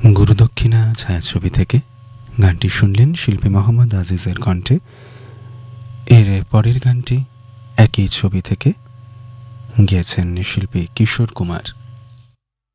গুরুদক্ষিণা ছায়াছবি থেকে গানটি শুনলেন শিল্পী মোহাম্মদ আজিজের কণ্ঠে। এর পরের গানটি একই ছবি থেকে গেয়েছেন শিল্পী কিশোর কুমার।